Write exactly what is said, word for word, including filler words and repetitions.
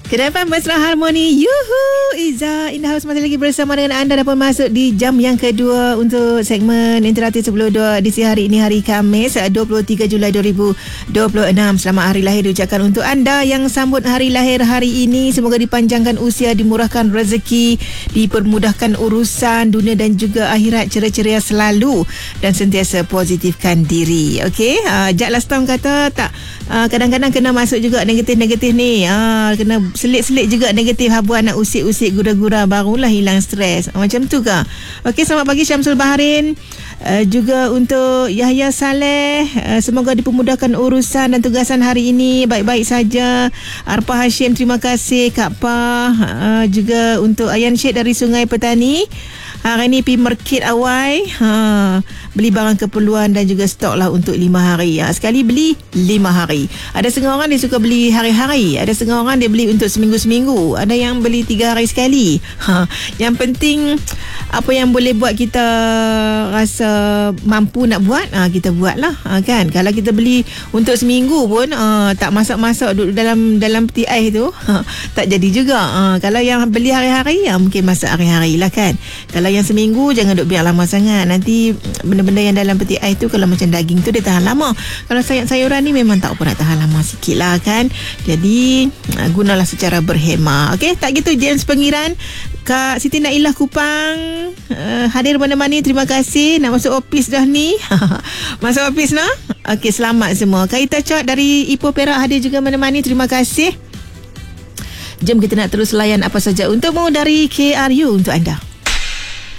Kedapan Mesra Harmoni. Yuhu, Iza in the house masih lagi bersama dengan anda dan pun masuk di jam yang kedua untuk segmen Interaktif sepuluh dua edisi hari ini, hari Khamis dua puluh tiga Julai dua ribu dua puluh enam. Selamat hari lahir diucapkan untuk anda yang sambut hari lahir hari ini. Semoga dipanjangkan usia, dimurahkan rezeki, dipermudahkan urusan dunia dan juga akhirat, ceria-ceria selalu dan sentiasa positifkan diri. Okey, uh, Jack last time kata tak, uh, kadang-kadang kena masuk juga negatif-negatif ni. Uh, kena selit-selit juga negatif, habuan nak usik-usik gura-gura, barulah hilang stres. Macam tu ke? Okey, selamat pagi Syamsul Baharin. Uh, juga untuk Yahya Saleh, uh, semoga dipermudahkan urusan dan tugasan hari ini baik-baik saja. Arpa Hashim, terima kasih Kak Pa. Uh, juga untuk Ayan Syed dari Sungai Petani, hari ni pergi market awal, ha, beli barang keperluan dan juga stok lah untuk lima hari. Ha, sekali beli lima hari. Ada setengah orang dia suka beli hari-hari, ada setengah orang dia beli untuk seminggu-seminggu, ada yang beli tiga hari sekali. Ha, yang penting apa yang boleh buat kita rasa mampu nak buat, ha, kita buat lah, ha, kan. Kalau kita beli untuk seminggu pun, ha, tak masak-masak duduk dalam dalam peti ais tu, ha, tak jadi juga. Ha, kalau yang beli hari-hari, ha, mungkin masak hari-hari lah, kan. Kalau yang seminggu, jangan duk biar lama sangat. Nanti benda-benda yang dalam peti ais tu, kalau macam daging tu, dia tahan lama. Kalau sayur-sayuran ni memang tak apa nak tahan lama sikit lah, kan. Jadi gunalah secara berhemah. Okey, tak gitu James Pengiran, Kak Siti Nailah Kupang, uh, hadir menemani. Terima kasih. Nak masuk office dah ni. Masuk office nah. Okey, selamat semua. Kak Ita Chot dari Ipoh Perak hadir juga menemani. Terima kasih. Jom kita nak terus layan apa saja untukmu dari K R U untuk anda.